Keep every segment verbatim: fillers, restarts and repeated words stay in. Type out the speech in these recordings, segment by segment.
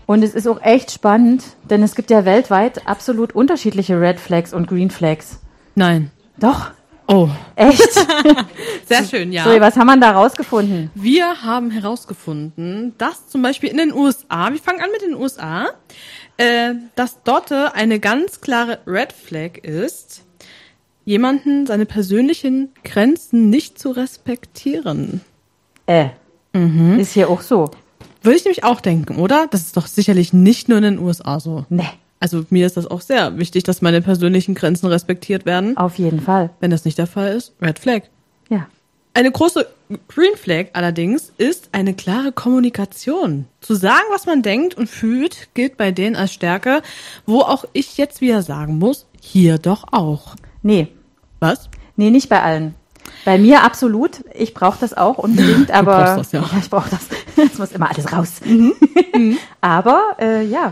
Und es ist auch echt spannend, denn es gibt ja weltweit absolut unterschiedliche Red Flags und Green Flags. Nein. Doch. Oh. Echt? Sehr schön, ja. Sorry, was haben wir da rausgefunden? Wir haben herausgefunden, dass zum Beispiel in den U S A, wir fangen an mit den U S A, äh, dass dort eine ganz klare Red Flag ist, jemanden seine persönlichen Grenzen nicht zu respektieren. Äh, mhm. Ist hier auch so. Würde ich nämlich auch denken, oder? Das ist doch sicherlich nicht nur in den U S A so. Nee. Also mir ist das auch sehr wichtig, dass meine persönlichen Grenzen respektiert werden. Auf jeden Fall. Wenn das nicht der Fall ist, Red Flag. Ja. Eine große Green Flag allerdings ist eine klare Kommunikation. Zu sagen, was man denkt und fühlt, gilt bei denen als Stärke, wo auch ich jetzt wieder sagen muss, hier doch auch. Nee. Was? Nee, nicht bei allen. Bei mir absolut. Ich brauche das auch unbedingt, aber... Du brauchst das, ja. Ja, ich brauche das. Es muss immer alles raus. Mhm. Aber, äh, ja.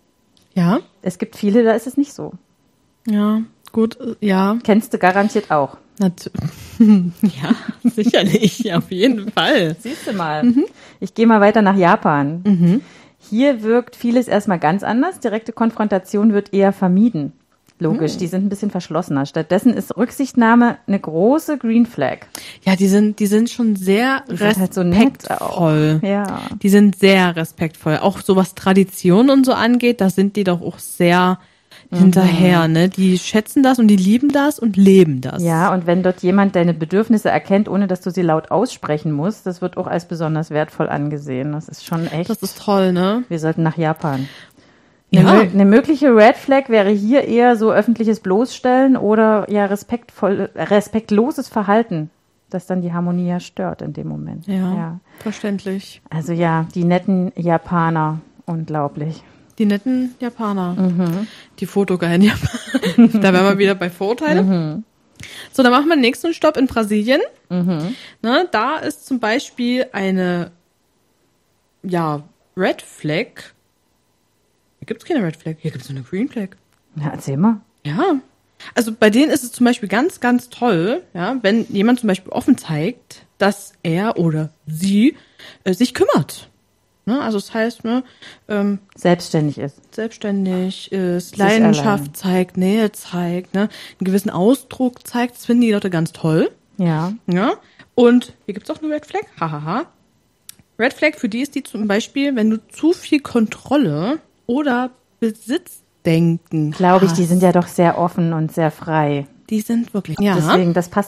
Ja? Es gibt viele, da ist es nicht so. Ja, gut, ja. Kennst du garantiert auch. Nat- ja, sicherlich, auf jeden Fall. Siehst du mal. Mhm. Ich gehe mal weiter nach Japan. Mhm. Hier wirkt vieles erstmal ganz anders. Direkte Konfrontation wird eher vermieden. Logisch, mhm. Die sind ein bisschen verschlossener. Stattdessen ist Rücksichtnahme eine große Green Flag. Ja, die sind, die sind schon sehr die respektvoll. Halt so ja. Die sind sehr respektvoll. Auch so was Tradition und so angeht, da sind die doch auch sehr mhm. hinterher, ne? Die schätzen das und die lieben das und leben das. Ja, und wenn dort jemand deine Bedürfnisse erkennt, ohne dass du sie laut aussprechen musst, das wird auch als besonders wertvoll angesehen. Das ist schon echt. Das ist toll, ne? Wir sollten nach Japan. Eine, ja. mö- eine mögliche Red Flag wäre hier eher so öffentliches Bloßstellen oder ja respektvoll, respektloses Verhalten, das dann die Harmonie ja stört in dem Moment. Ja, ja, verständlich. Also ja, die netten Japaner, unglaublich. Die netten Japaner. Mhm. Die fotogeilen Japaner. Da wären wir wieder bei Vorurteilen. Mhm. So, dann machen wir den nächsten Stopp in Brasilien. Mhm. Ne, da ist zum Beispiel eine ja, Red Flag. Hier gibt es keine Red Flag, hier gibt es nur eine Green Flag. Ja, erzähl mal. Ja, also bei denen ist es zum Beispiel ganz, ganz toll, ja, wenn jemand zum Beispiel offen zeigt, dass er oder sie äh, sich kümmert. Ne? Also das heißt, ne, ähm, selbstständig ist. Selbstständig ist, sich Leidenschaft allein. zeigt, Nähe zeigt, ne, einen gewissen Ausdruck zeigt. Das finden die Leute ganz toll. Ja. Ja. Und hier gibt es auch eine Red Flag. Hahaha. Red Flag, für die ist die zum Beispiel, wenn du zu viel Kontrolle oder Besitzdenken Glaube ich, die sind ja doch sehr offen und sehr frei. Die sind wirklich, ja. Deswegen, das passt